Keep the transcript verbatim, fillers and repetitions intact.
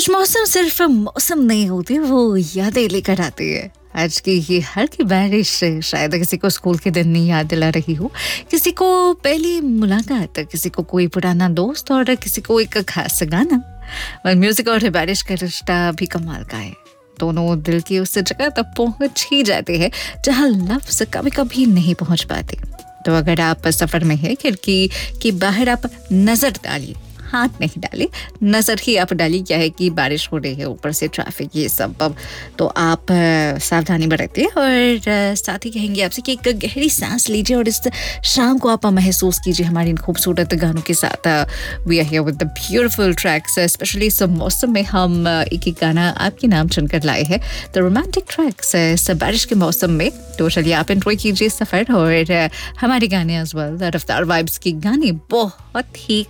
कुछ मौसम सिर्फ मौसम नहीं होते, वो यादें लेकर आते हैं। आज की ये हल्की बारिश शायद किसी को स्कूल के दिन नहीं याद दिला रही हो, किसी को पहली मुलाकात, किसी को कोई पुराना दोस्त और किसी को एक खास गाना। और म्यूजिक और बारिश का रिश्ता भी कमाल का है। दोनों दिल की उस जगह तक पहुंच ही जाते हैं जहां लफ्ज कभी कभी नहीं पहुंच पाते। तो अगर आप सफर में हैं, खिड़की के बाहर आप नजर डालिए, हाथ नहीं डाले, नजर ही आप डालिए। क्या है कि बारिश हो रही है, ऊपर से ट्रैफिक, ये सब, तो आप सावधानी बरतिए और साथ ही कहेंगे आपसे कि एक गहरी सांस लीजिए और इस शाम को आप महसूस कीजिए हमारे इन खूबसूरत गानों के साथ। We are here with the beautiful tracks, specially इस मौसम में हम एक एक गाना आपके नाम चुनकर लाए हैं, द रोमांटिक ट्रैक्स इस बारिश के मौसम में। तो चलिए आप एंजॉय कीजिए सफर और हमारे गाने एज वेल, रफ्तार वाइब्स के गाने बहुत ही